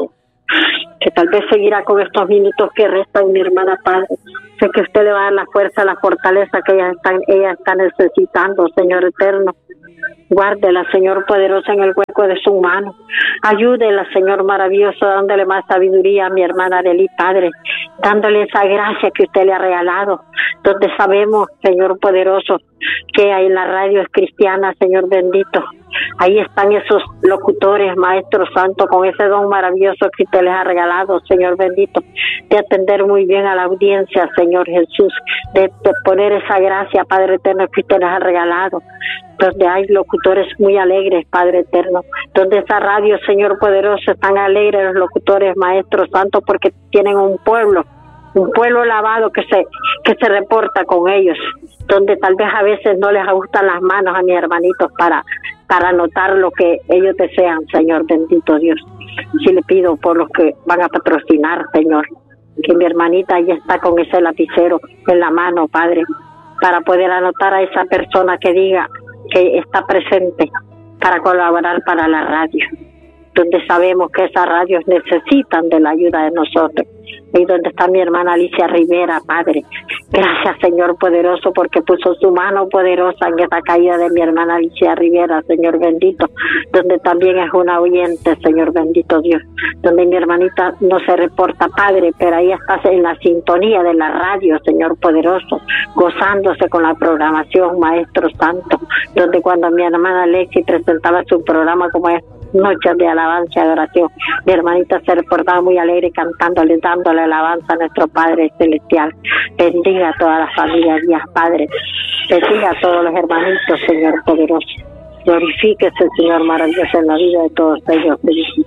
que tal vez seguirá con estos minutos que restan, mi hermana, Padre. Sé que usted le va a dar la fuerza, la fortaleza que ella está, ella está necesitando, Señor eterno. Guárdela, Señor poderoso, en el hueco de su mano. Ayúdela, Señor maravilloso, dándole más sabiduría a mi hermana Arely, Padre, dándole esa gracia que usted le ha regalado, donde sabemos, Señor poderoso, que hay en la radio es cristiana, Señor bendito. Ahí están esos locutores, Maestro Santo, con ese don maravilloso que usted les ha regalado, Señor bendito, de atender muy bien a la audiencia, Señor Jesús, de, de poner esa gracia, Padre eterno, que usted les ha regalado, donde hay locutores muy alegres, Padre eterno, donde esa radio, Señor poderoso, están alegres los locutores, Maestro Santo, porque tienen un pueblo, un pueblo lavado que se que se reporta con ellos, donde tal vez a veces no les ajustan las manos a mis hermanitos para para anotar lo que ellos desean, Señor bendito Dios. Sí le pido por los que van a patrocinar, Señor, que mi hermanita ya está con ese lapicero en la mano, Padre, para poder anotar a esa persona que diga que está presente para colaborar para la radio, donde sabemos que esas radios necesitan de la ayuda de nosotros. Y donde está mi hermana Alicia Rivera, Padre. Gracias, Señor poderoso, porque puso su mano poderosa en esa caída de mi hermana Alicia Rivera, Señor bendito, donde también es una oyente, Señor bendito Dios, donde mi hermanita no se reporta, Padre, pero ahí está en la sintonía de la radio, Señor poderoso, gozándose con la programación, Maestro Santo, donde cuando mi hermana Alexi presentaba su programa como es Noches de Alabanza y Adoración, mi hermanita se reportaba muy alegre cantándole, dándole alabanza a nuestro Padre Celestial. Bendiga a todas las familias, Dios Padre, bendiga a todos los hermanitos, Señor poderoso, glorifíquese, Señor maravilloso, en la vida de todos ellos.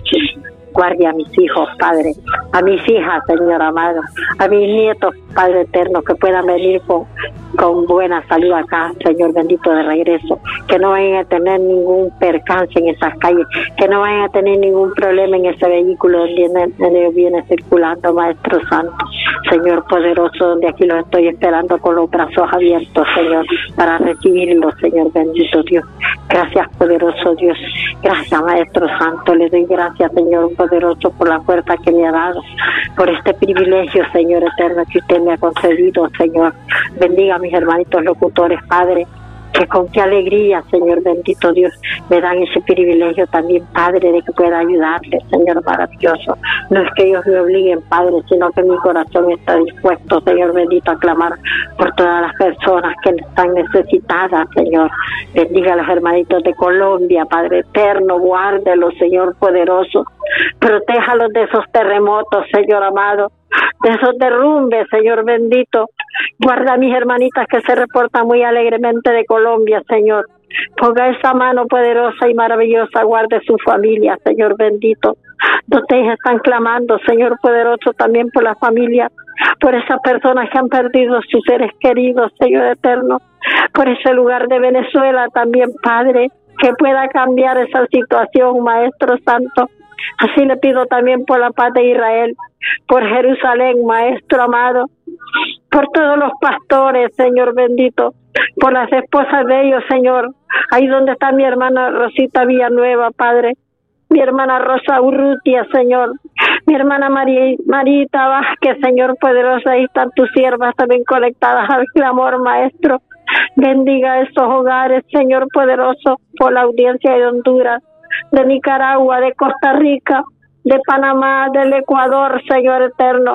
Guarde a mis hijos, Padre, a mis hijas, Señor amado, a mis nietos, Padre eterno, que puedan venir con, con buena salud acá, Señor bendito, de regreso, que no vayan a tener ningún percance en esas calles, que no vayan a tener ningún problema en ese vehículo donde viene, donde viene circulando, Maestro Santo, Señor poderoso, donde aquí los estoy esperando con los brazos abiertos, Señor, para recibirlos, Señor bendito Dios. Gracias, poderoso Dios. Gracias, Maestro Santo. Le doy gracias, Señor poderoso, por la fuerza que me ha dado, por este privilegio, Señor eterno, que usted me ha concedido, Señor. Bendiga a mis hermanitos locutores, Padre, que con qué alegría, Señor bendito Dios, me dan ese privilegio también, Padre, de que pueda ayudarles, Señor maravilloso. No es que ellos me obliguen, Padre, sino que mi corazón está dispuesto, Señor bendito, a clamar por todas las personas que están necesitadas, Señor. Bendiga a los hermanitos de Colombia, Padre eterno, guárdelos, Señor poderoso. Protéjalos de esos terremotos, Señor amado, de esos derrumbes, Señor bendito. Guarda a mis hermanitas que se reportan muy alegremente de Colombia, Señor. Ponga esa mano poderosa y maravillosa, guarde su familia, Señor bendito. Ustedes están clamando, Señor poderoso, también por la familia, por esas personas que han perdido sus seres queridos, Señor eterno, por ese lugar de Venezuela también, Padre, que pueda cambiar esa situación, Maestro Santo. Así le pido también por la paz de Israel, por Jerusalén, Maestro amado, por todos los pastores, Señor bendito, por las esposas de ellos, Señor, ahí donde está mi hermana Rosita Villanueva, Padre, mi hermana Rosa Urrutia, Señor, mi hermana María, Marita Vázquez, Señor poderoso, ahí están tus siervas también conectadas al clamor, Maestro. Bendiga esos hogares, Señor poderoso, por la audiencia de Honduras, de Nicaragua, de Costa Rica, de Panamá, del Ecuador, Señor eterno.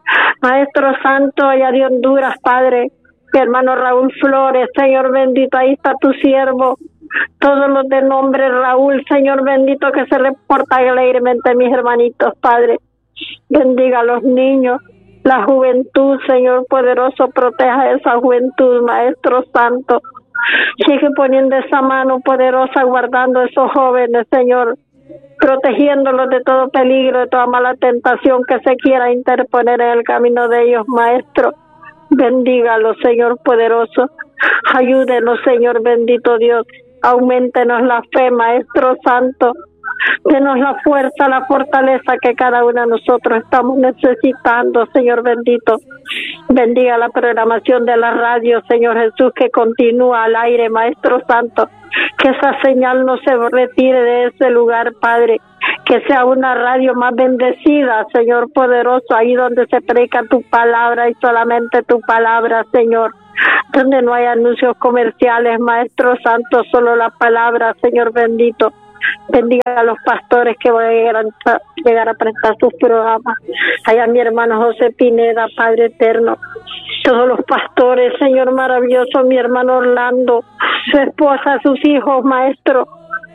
Maestro Santo, allá de Honduras, Padre, mi hermano Raúl Flores, Señor bendito, ahí está tu siervo. Todos los de nombre Raúl, Señor bendito, que se reporta alegremente, mis hermanitos, Padre. Bendiga a los niños, la juventud, Señor poderoso, proteja a esa juventud, Maestro Santo. Sigue poniendo esa mano poderosa, guardando a esos jóvenes, Señor, protegiéndolos de todo peligro, de toda mala tentación que se quiera interponer en el camino de ellos, Maestro. Bendígalos, Señor poderoso. Ayúdenos, Señor bendito Dios. Auméntenos la fe, Maestro Santo. Denos la fuerza, la fortaleza que cada uno de nosotros estamos necesitando, Señor bendito. Bendiga la programación de la radio, Señor Jesús, que continúa al aire, Maestro Santo. Que esa señal no se retire de ese lugar, Padre. Que sea una radio más bendecida, Señor poderoso, ahí donde se predica tu palabra y solamente tu palabra, Señor. Donde no hay anuncios comerciales, Maestro Santo, solo la palabra, Señor bendito. Bendiga a los pastores que van a llegar a, llegar a prestar sus programas. Allá mi hermano José Pineda, Padre eterno. Todos los pastores, Señor maravilloso, mi hermano Orlando, su esposa, sus hijos, Maestro.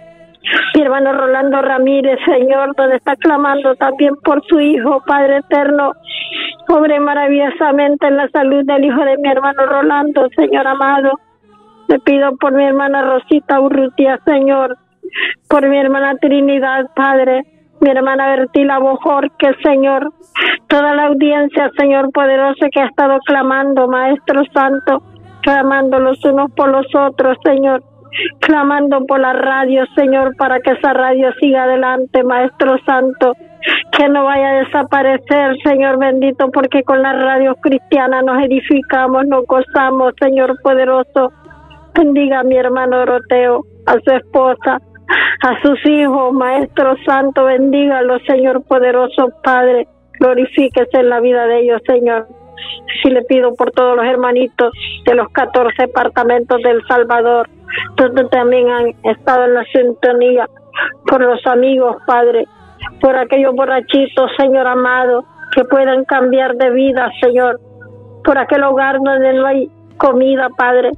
Mi hermano Rolando Ramírez, Señor, donde está clamando también por su hijo, Padre eterno. Obre maravillosamente en la salud del hijo de mi hermano Rolando, Señor amado. Le pido por mi hermana Rosita Urrutia, Señor. Por mi hermana Trinidad, Padre, mi hermana Bertila Bojorque, Señor, toda la audiencia, Señor poderoso, que ha estado clamando, Maestro Santo, clamando los unos por los otros, Señor, clamando por la radio, Señor, para que esa radio siga adelante, Maestro Santo, que no vaya a desaparecer, Señor bendito, porque con las radios cristianas nos edificamos, nos gozamos, Señor poderoso. Bendiga a mi hermano Doroteo, a su esposa, a sus hijos, Maestro Santo, bendígalos, Señor poderoso, Padre, glorifíquese en la vida de ellos, Señor. Sí le pido por todos los hermanitos de los catorce departamentos del Salvador, donde también han estado en la sintonía, por los amigos, Padre, por aquellos borrachitos, Señor amado, que puedan cambiar de vida, Señor, por aquel hogar donde no hay comida, Padre,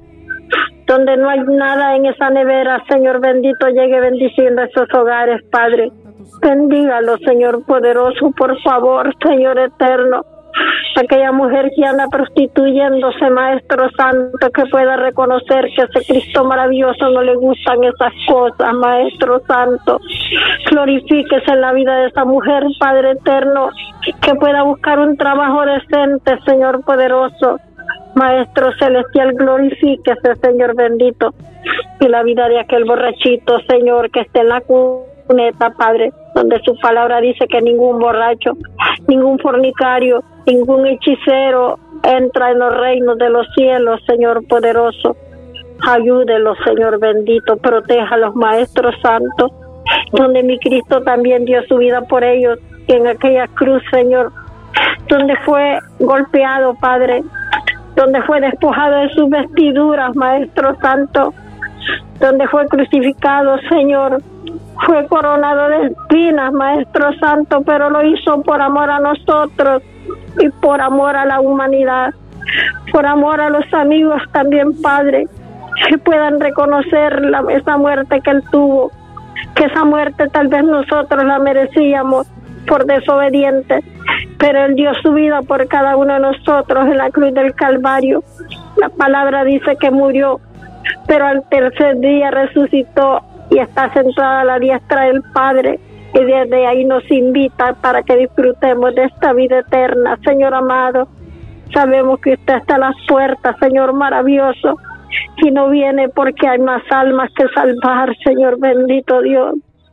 donde no hay nada en esa nevera, Señor bendito, llegue bendiciendo a esos hogares, Padre. Bendígalo, Señor poderoso, por favor, Señor eterno. Aquella mujer que anda prostituyéndose, Maestro Santo, que pueda reconocer que ese Cristo maravilloso no le gustan esas cosas, Maestro Santo. Glorifíquese en la vida de esa mujer, Padre eterno, que pueda buscar un trabajo decente, Señor poderoso. Maestro celestial, glorifíquese, Señor bendito, y la vida de aquel borrachito, Señor, que esté en la cuneta, Padre, donde su palabra dice que ningún borracho, ningún fornicario, ningún hechicero entra en los reinos de los cielos, Señor poderoso. Ayúdelos, Señor bendito, protéjalos, Maestro Santo, donde mi Cristo también dio su vida por ellos, y en aquella cruz, Señor, donde fue golpeado, Padre, donde fue despojado de sus vestiduras, Maestro Santo, donde fue crucificado, Señor, fue coronado de espinas, Maestro Santo, pero lo hizo por amor a nosotros y por amor a la humanidad, por amor a los amigos también, Padre, que puedan reconocer la, esa muerte que Él tuvo, que esa muerte tal vez nosotros la merecíamos por desobedientes, pero Él dio su vida por cada uno de nosotros en la cruz del Calvario. La palabra dice que murió, pero al tercer día resucitó y está sentada a la diestra del Padre, y desde ahí nos invita para que disfrutemos de esta vida eterna. Señor amado, sabemos que usted está a las puertas, Señor maravilloso, y no viene porque hay más almas que salvar, Señor bendito Dios.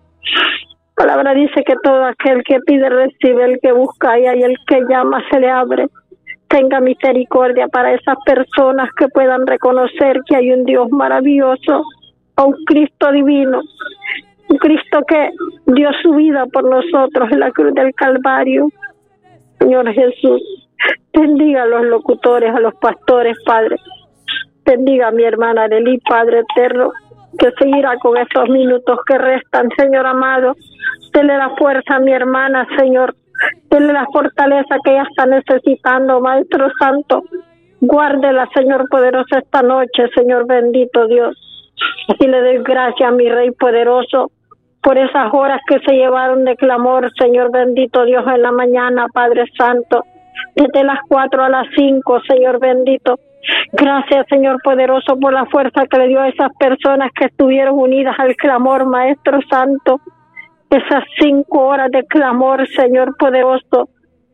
La palabra dice que todo aquel que pide recibe, el que busca y el que llama se le abre. Tenga misericordia para esas personas que puedan reconocer que hay un Dios maravilloso, a un Cristo divino, un Cristo que dio su vida por nosotros en la cruz del Calvario. Señor Jesús, bendiga a los locutores, a los pastores, Padre. Bendiga a mi hermana Arely, Padre eterno, que seguirá con estos minutos que restan, Señor amado. Dele la fuerza a mi hermana, Señor, Dele la fortaleza que ella está necesitando, Maestro Santo. Guárdela, Señor poderoso, esta noche, Señor bendito Dios. Así le doy gracias a mi Rey poderoso por esas horas que se llevaron de clamor, Señor bendito Dios, en la mañana, Padre Santo, desde las cuatro a las cinco, Señor bendito. Gracias, Señor poderoso, por la fuerza que le dio a esas personas que estuvieron unidas al clamor, Maestro Santo. Esas cinco horas de clamor, Señor poderoso.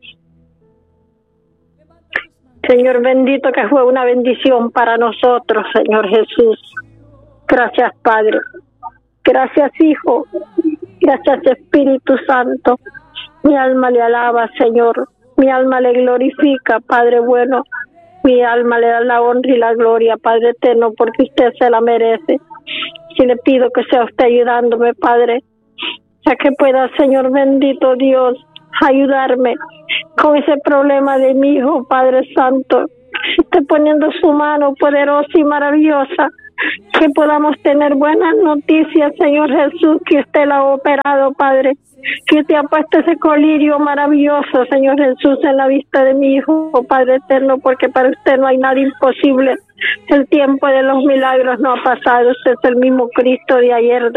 Señor bendito, que fue una bendición para nosotros, Señor Jesús. Gracias, Padre. Gracias, Hijo. Gracias, Espíritu Santo. Mi alma le alaba, Señor. Mi alma le glorifica, Padre bueno. Mi alma le da la honra y la gloria, Padre eterno, porque usted se la merece. Si le pido que sea usted ayudándome, Padre, ya que pueda, Señor bendito Dios, ayudarme con ese problema de mi hijo, Padre Santo. Esté poniendo su mano poderosa y maravillosa, que podamos tener buenas noticias, Señor Jesús, que usted la ha operado, Padre, que usted ha puesto ese colirio maravilloso, Señor Jesús, en la vista de mi hijo, Padre eterno, porque para usted no hay nada imposible. El tiempo de los milagros no ha pasado. Usted es el mismo Cristo de ayer,